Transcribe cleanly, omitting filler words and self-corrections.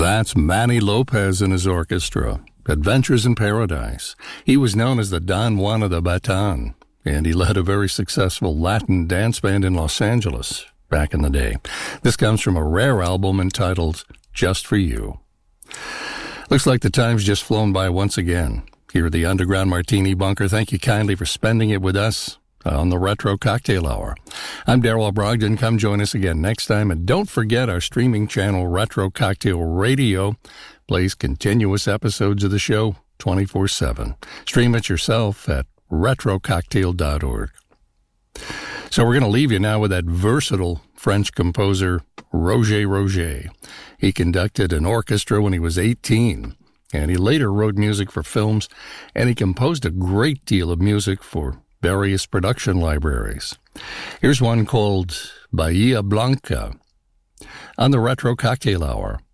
That's Manny Lopez and his orchestra, Adventures in Paradise. He was known as the Don Juan of the Baton, and he led a very successful Latin dance band in Los Angeles back in the day. This comes from a rare album entitled Just For You. Looks like the time's just flown by once again. Here at the Underground Martini Bunker, thank you kindly for spending it with us on the Retro Cocktail Hour. I'm Darrell Brogdon. Come join us again next time. And don't forget our streaming channel, Retro Cocktail Radio, plays continuous episodes of the show 24/7. Stream it yourself at retrococktail.org. So we're going to leave you now with that versatile French composer, Roger Roger. He conducted an orchestra when he was 18, and he later wrote music for films, and he composed a great deal of music for various production libraries. Here's one called Bahia Blanca on the Retro Cocktail Hour.